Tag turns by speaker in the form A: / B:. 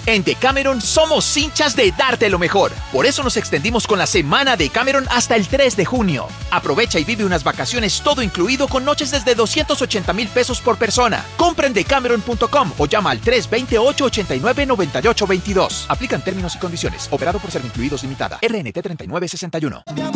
A: En Decameron somos hinchas de darte lo mejor. Por eso nos extendimos con la semana Decameron hasta el 3 de junio. Aprovecha y vive unas vacaciones todo incluido con noches desde 280,000 pesos por persona. Compra en decameron.com o llama al 328-89-9822. Aplican términos y condiciones. Operado por Servincluidos Limitada. RNT 3961.